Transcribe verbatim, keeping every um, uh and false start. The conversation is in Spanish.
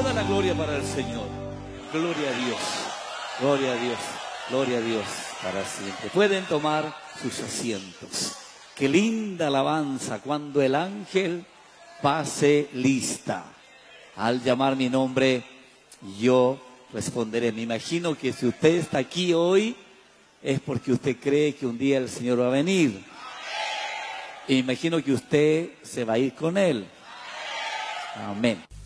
Toda la gloria para el Señor. Gloria a Dios. Gloria a Dios. Gloria a Dios para siempre. Pueden tomar sus asientos. Qué linda alabanza cuando el ángel pase lista. Al llamar mi nombre, yo responderé. Me imagino que si usted está aquí hoy, es porque usted cree que un día el Señor va a venir. Y me imagino que usted se va a ir con Él. Amén.